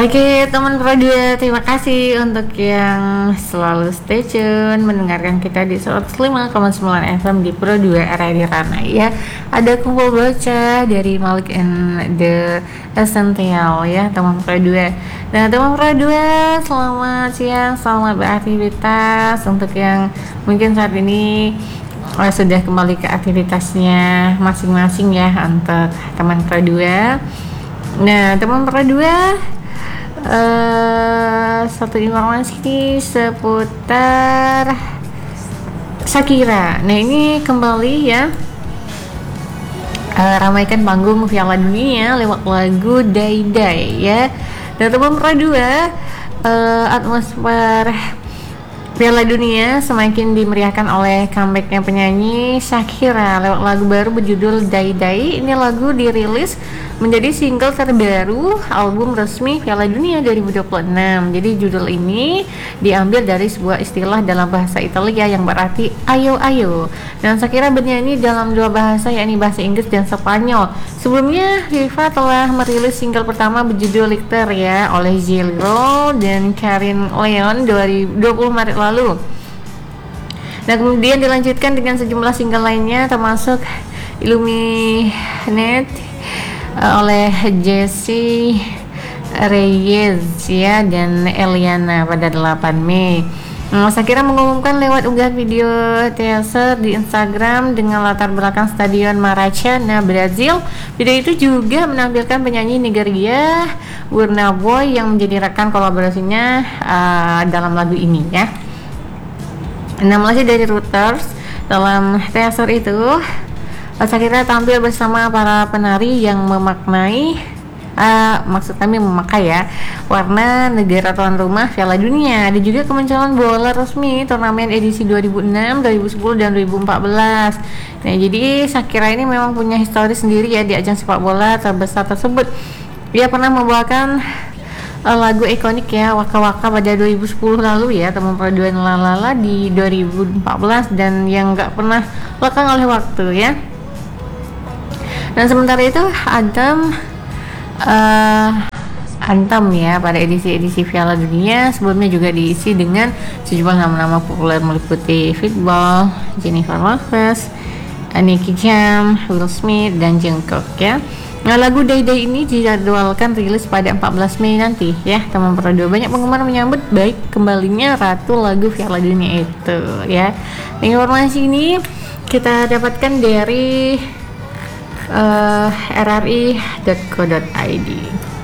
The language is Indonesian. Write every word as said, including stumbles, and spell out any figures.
Oke, teman Pro dua, terima kasih untuk yang selalu stay tune mendengarkan kita di seratus lima koma sembilan F M di Pro dua Radio Rana ya. Ada kumpul bocah dari Malik and the Essential ya, teman Pro dua. Nah, teman Pro dua, selamat siang, selamat beraktivitas untuk yang mungkin saat ini oh, sudah kembali ke aktivitasnya masing-masing ya untuk teman Pro dua. Nah, teman Pro dua, Uh, satu informasi nih seputar Shakira. Nah, ini kembali ya uh, ramaikan panggung Piala Dunia lewat lagu Day Day ya. Dan teman Pro dua, uh, atmosfer Piala Dunia semakin dimeriahkan oleh comebacknya penyanyi Shakira lewat lagu baru berjudul Day Day. Ini lagu dirilis menjadi single terbaru album resmi Piala Dunia dua ribu dua puluh enam. Jadi judul ini diambil dari sebuah istilah dalam bahasa Italia yang berarti ayo ayo. Dan Shakira bernyanyi dalam dua bahasa, yakni bahasa Inggris dan Spanyol. Sebelumnya Viva telah merilis single pertama berjudul Lighter ya oleh J.Lo dan Karin Leon dua puluh Maret lalu. Nah, kemudian dilanjutkan dengan sejumlah single lainnya termasuk Illuminate oleh Jessie Reyes ya dan Eliana pada delapan Mei. Nah, Shakira mengumumkan lewat unggahan video teaser di Instagram dengan latar belakang Stadion Maracanã, Brazil. Video itu juga menampilkan penyanyi Nigeria Burna Boy yang menjadi rekan kolaborasinya uh, dalam lagu ini ya. Nah, masih dari Reuters, dalam teaser itu Shakira tampil bersama para penari yang memaknai uh, maksud kami memakai ya warna negara tuan rumah Piala Dunia. Ada juga kemunculan bola resmi turnamen edisi dua ribu enam, dua ribu sepuluh dan dua ribu empat belas. Nah, jadi Shakira ini memang punya histori sendiri ya di ajang sepak bola terbesar tersebut. Dia pernah membawakan uh, lagu ikonik ya Waka Waka pada dua ribu sepuluh lalu ya, teman perpaduan Lalala di dua ribu empat belas dan yang nggak pernah lekang oleh waktu ya. Dan sementara itu Adam uh, Anthem ya pada edisi-edisi Piala Dunia sebelumnya juga diisi dengan sejumlah nama-nama populer meliputi Pitbull, Jennifer Lopez, Nicky Jam, Will Smith, dan Jungkook ya. Nah, lagu Day Day ini dijadwalkan rilis pada empat belas Mei nanti ya, teman Pro dua. Banyak penggemar menyambut baik kembalinya ratu lagu Piala Dunia itu ya. Informasi ini kita dapatkan dari uh, r r i dot co dot i d.